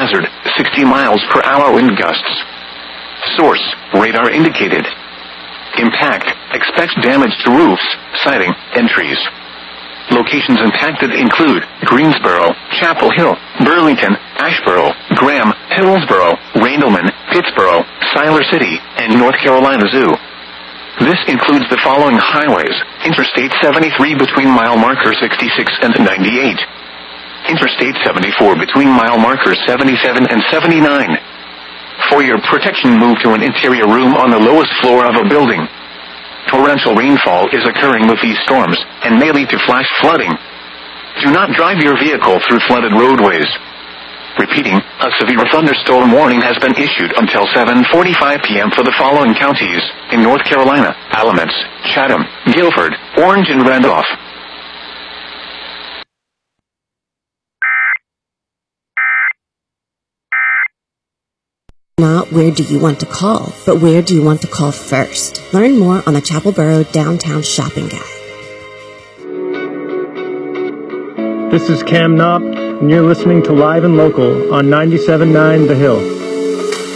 hazard, 60 miles per hour wind gusts. Source, radar indicated. Impact, expect damage to roofs, siding, and trees. Locations impacted include Greensboro, Chapel Hill, Burlington, Asheboro, Graham, Hillsboro, Randleman, Pittsboro, Siler City, and North Carolina Zoo. This includes the following highways: Interstate 73 between mile marker 66 and 98. Interstate 74 between mile markers 77 and 79. For your protection, move to an interior room on the lowest floor of a building. Torrential rainfall is occurring with these storms, and may lead to flash flooding. Do not drive your vehicle through flooded roadways. Repeating, a severe thunderstorm warning has been issued until 7:45 p.m. for the following counties in North Carolina: Alamance, Chatham, Guilford, Orange, and Randolph. Not where do you want to call, but where do you want to call first? Learn more on the Chapel Borough Downtown Shopping Guide. This is Cam Knopp, and you're listening to Live and Local on 97.9 The Hill.